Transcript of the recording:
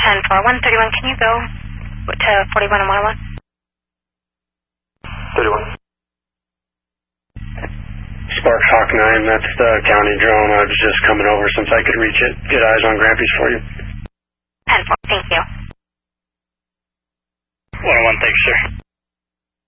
10-4, 131, can you go to 41 and 101? 31. Spark Hawk 9, that's the county drone. I was just coming over since I could reach it. Get eyes on Grampy's for you. 10-4, thank you. 101, thanks, sir.